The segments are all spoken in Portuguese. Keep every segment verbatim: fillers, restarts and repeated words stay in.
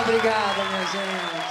obrigada, minha gente.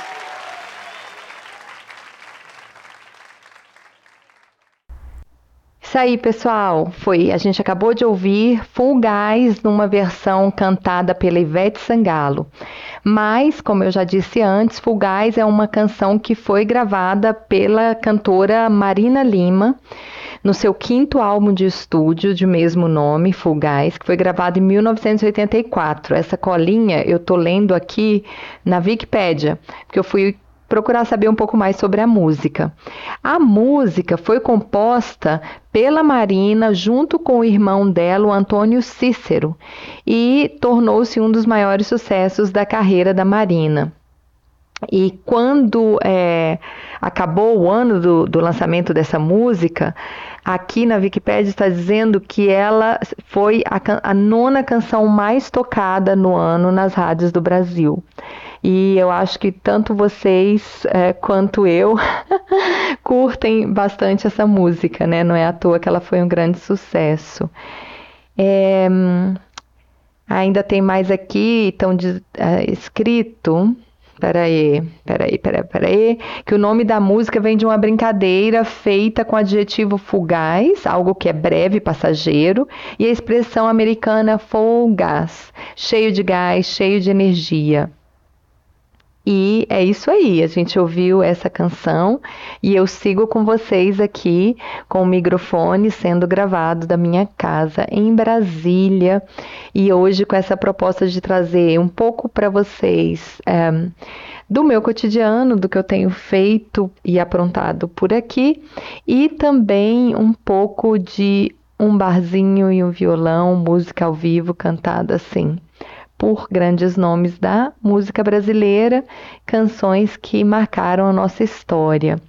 Isso aí, pessoal. Foi, a gente acabou de ouvir Full Gas numa versão cantada pela Ivete Sangalo. Mas, como eu já disse antes, Full Gas é uma canção que foi gravada pela cantora Marina Lima no seu quinto álbum de estúdio de mesmo nome, Full Gas, que foi gravado em mil novecentos e oitenta e quatro. Essa colinha eu tô lendo aqui na Wikipédia, porque eu fui procurar saber um pouco mais sobre a música. A música foi composta pela Marina junto com o irmão dela, o Antônio Cícero, e tornou-se um dos maiores sucessos da carreira da Marina. E quando é, acabou o ano do, do lançamento dessa música, aqui na Wikipédia está dizendo que ela foi a, a nona canção mais tocada no ano nas rádios do Brasil. E eu acho que tanto vocês é, quanto eu curtem bastante essa música, né? Não é à toa que ela foi um grande sucesso. É, ainda tem mais aqui, então, de, é, escrito... Peraí, peraí, peraí, peraí. Que o nome da música vem de uma brincadeira feita com o adjetivo fugaz, algo que é breve, passageiro, e a expressão americana full gas, cheio de gás, cheio de energia. E é isso aí, a gente ouviu essa canção e eu sigo com vocês aqui com o microfone sendo gravado da minha casa em Brasília e hoje com essa proposta de trazer um pouco para vocês é, do meu cotidiano, do que eu tenho feito e aprontado por aqui e também um pouco de um barzinho e um violão, música ao vivo cantada assim por grandes nomes da música brasileira, canções que marcaram a nossa história.